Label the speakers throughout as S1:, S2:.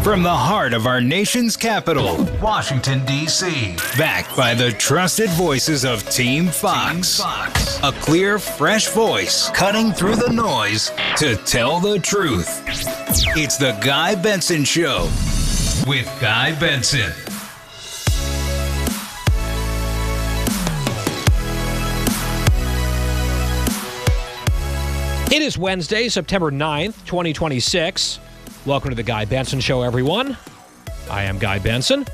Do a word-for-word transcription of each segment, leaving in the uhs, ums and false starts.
S1: From the heart of our nation's capital, Washington, D C Backed by the trusted voices of Team Fox. Team Fox. A clear, fresh voice cutting through the noise to tell the truth. It's the Guy Benson Show with Guy Benson.
S2: It is Wednesday, September ninth, twenty twenty-six. Welcome to the Guy Benson Show, everyone. I am Guy Benson,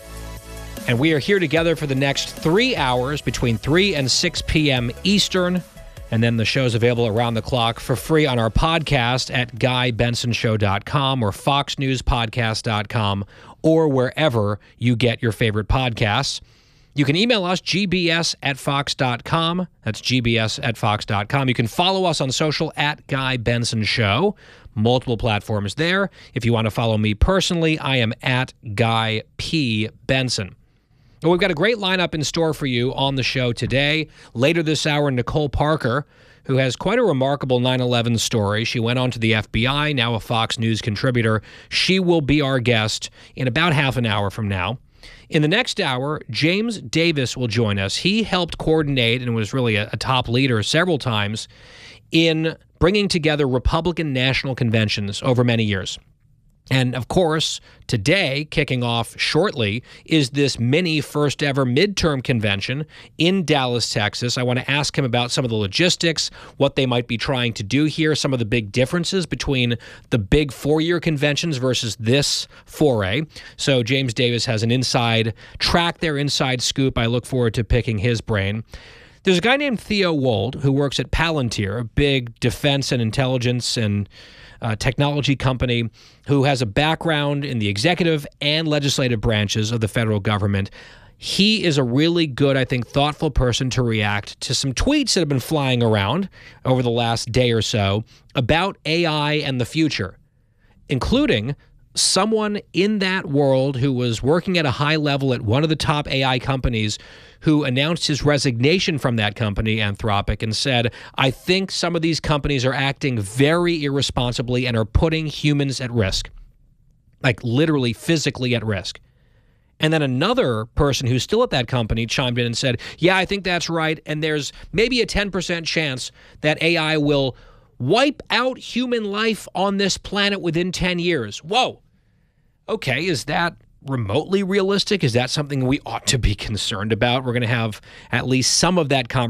S2: and we are here together for the next three hours between three and six p.m. Eastern, and then the show's available around the clock for free on our podcast at guy benson show dot com or fox news podcast dot com or wherever you get your favorite podcasts. You can email us, g b s at fox dot com. That's g b s at fox dot com. You can follow us on social at Guy Benson Show. Multiple platforms there. If you want to follow me personally, I am at Guy P. Benson. Well, we've got a great lineup in store for you on the show today. Later this hour, Nicole Parker, who has quite a remarkable nine eleven story. She went on to the F B I, now a Fox News contributor. She will be our guest in about half an hour from now. In the next hour, James Davis will join us. He helped coordinate and was really a, a top leader several times in bringing together Republican national conventions over many years. And of course, today, kicking off shortly, is this mini first ever midterm convention in Dallas, Texas. I want to ask him about some of the logistics, what they might be trying to do here, some of the big differences between the big four-year conventions versus this foray. So James Davis has an inside track there, inside scoop. I look forward to picking his brain. There's a guy named Theo Wold who works at Palantir, a big defense and intelligence and uh, technology company who has a background in the executive and legislative branches of the federal government. He is a really good, I think, thoughtful person to react to some tweets that have been flying around over the last day or so about A I and the future, including someone in that world who was working at a high level at one of the top A I companies who announced his resignation from that company, Anthropic, and said, I think some of these companies are acting very irresponsibly and are putting humans at risk, like literally physically at risk. And then another person who's still at that company chimed in and said, yeah, I think that's right, and there's maybe a ten percent chance that A I will wipe out human life on this planet within ten years. Whoa. Okay, is that remotely realistic? Is that something we ought to be concerned about? We're going to have at least some of that conversation